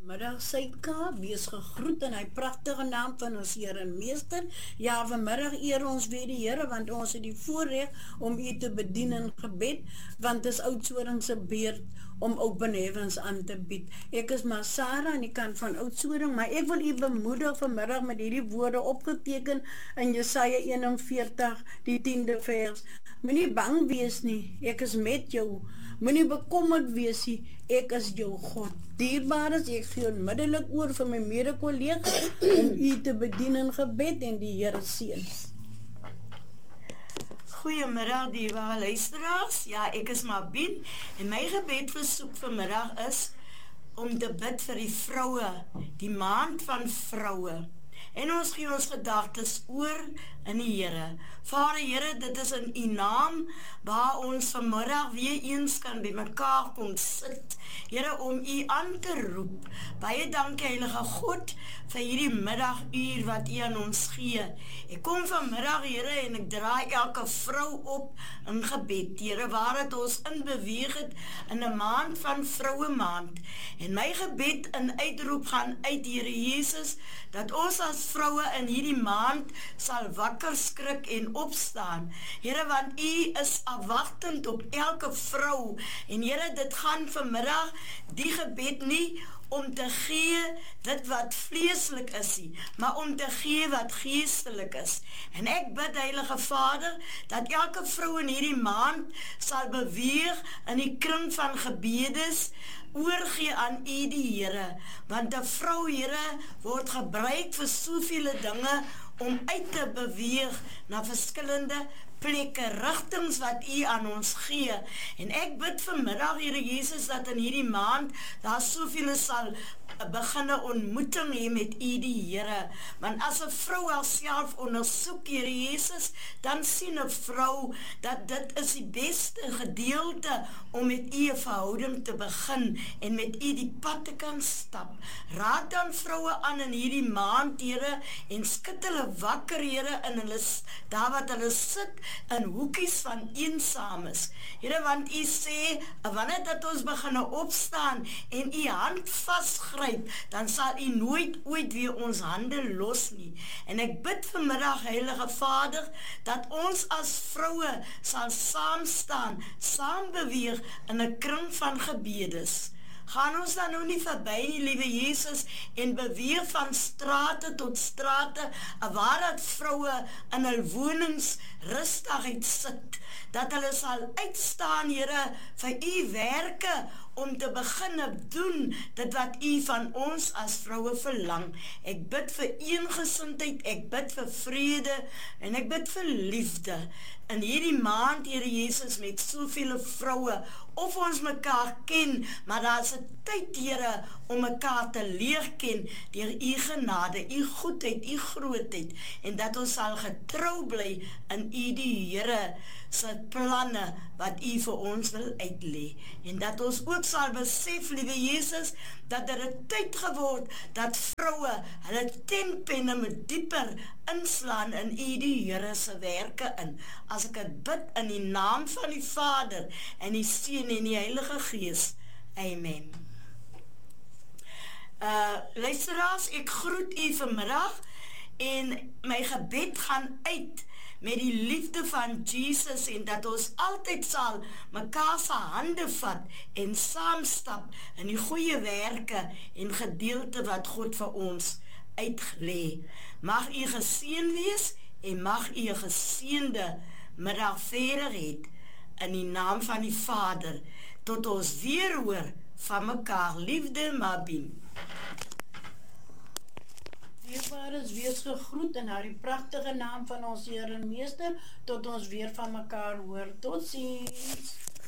Middag Suid-Kaap, wees gegroet in die prachtige naam van ons Heer en Meester. Ja, vanmiddag eer ons weer die Heere, want ons het die voorrecht om u te bedien in gebed, want het is Oudtshoornse beurt om Open Heavens aan te bied. Ek is maar Sarah aan die kant van Oudtshoorn, maar ek wil u bemoedig vanmiddag met hierdie woorde opgeteken in Jesaja 41, die 10de vers. Moenie bang wees nie, ek is met jou. Moenie bekommerd wees nie, ek is jou God. Dierbares, ek gee onmiddellik oor vir my mede-collega om u te bedien in gebed en die Here seën. Goeiemiddag dierbare luisteraars, ja ek is Mabien en my gebedversoek vanmiddag is om te bid vir die vroue, die maand van vroue. En ons gee ons gedagtes oor in die Here. Vader Here, dit is in u naam waar ons vanmiddag weer eens kan by mekaar kom sit. Here, om u aan te roep. Baie dankie Heilige God vir hierdie middaguur wat u aan ons gee. Ek kom vanmiddag Here en ek draai elke vrou op in gebed. Here, waar het ons inbeweeg het in 'n maand van vroue maand. En my gebed en uitroep gaan uit Here Jesus, dat ons as vroue in hierdie maand sal wakker skrik en opstaan. Here, want u is afwachtend op elke vrou. En Here, dit gaan vanmiddag die gebed nie om te gee dit wat vleeslik is nie, maar om te gee wat geestelik is. En ek bid Heilige Vader, dat elke vrou in hierdie maand sal beweeg in die kring van gebedes, oorgee aan u die Here, want 'n vrou Here word gebruik vir soveel dinge om uit te beweeg na verskillende plekke, rigtings wat u aan ons gee. En ek bid vanmiddag, Here Jesus, dat in hierdie maand daar soveel sal beginne ontmoeting hê met u die Here. Want as 'n vrou haarself ondersoek, Here Jesus, dan sien 'n vrou dat dit is die beste gedeelte om met u 'n verhouding te begin en met u die pad te kan stap. Raak dan vroue aan in hierdie maand, Here, en skud hulle wakker, Here, in hulle daar wat hulle sit in hoekies van eensames. Here, want u sê, wanneer dat ons begin opstaan en u hand vasgryp, dan sal u nooit ooit weer ons hande los nie. En ek bid vanmiddag, Heilige Vader, dat ons as vroue sal saam staan, saam beweeg in 'n kring van gebedes. Gaan ons dan nou nie verby nie, liewe Jesus, en beweeg van strate tot strate, waar dat vroue in hul wonings rustigheid sit, dat hulle sal uitstaan, Here, vir u werke, om te begin doen, dit wat u van ons as vroue verlang. Ek bid vir eengesindheid, ek bid vir vrede, en ek bid vir liefde. In hierdie maand, Here Jesus, met soveel vroue, of ons mekaar ken, maar daar is 'n tyd, Here, om mekaar te leer ken, deur u genade, u goedheid, u grootheid, en dat ons sal getrou bly in u die Here se planne, wat u vir ons wil uitlê. En dat ons ook sal besef, liewe Jesus, dat er 'n tyd geword, dat vroue hulle tentpenne met dieper inslaan in u die Here se werke in. As ek dit bid in die naam van die Vader, en die Seun en die Heilige Gees. Amen. Luisteraars, ek groet u vanmiddag, en my gebed gaan uit met die liefde van Jesus, en dat ons altyd sal mekaar se hande vat en saamstap in die goeie werke en gedeelte wat God vir ons uitgelê. Mag u geseën wees en mag u 'n geseënde middag verder hê in die naam van die Vader, tot ons weer hoor van mekaar. Liefde, Mabien. Dierbares, wees gegroet in die prachtige naam van ons Heer en Meester, tot ons weer van mekaar hoor. Tot ziens.